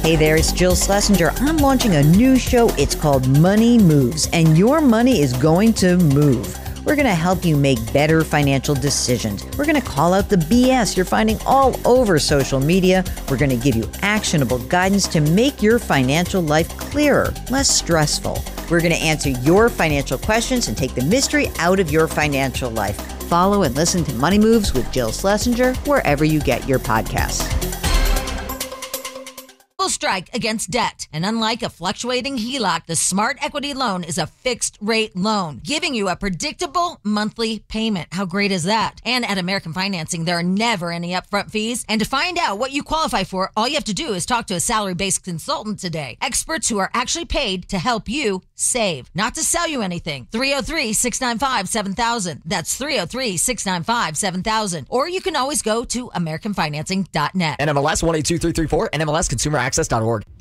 Hey there, it's Jill Schlesinger. I'm launching a new show. It's called Money Moves, and your money is going to move. We're going to help you make better financial decisions. We're going to call out the BS you're finding all over social media. We're going to give you actionable guidance to make your financial life clearer, less stressful. We're going to answer your financial questions and take the mystery out of your financial life. Follow and listen to Money Moves with Jill Schlesinger wherever you get your podcasts. Strike against debt. And unlike a fluctuating HELOC, the Smart Equity Loan is a fixed rate loan, giving you a predictable monthly payment. How great is that? And at American Financing, there are never any upfront fees. And to find out what you qualify for, all you have to do is talk to a salary-based consultant today. Experts who are actually paid to help you save, not to sell you anything. 303-695-7000. That's 303-695-7000. Or you can always go to AmericanFinancing.net. NMLS 182334, NMLSConsumerAccess.org.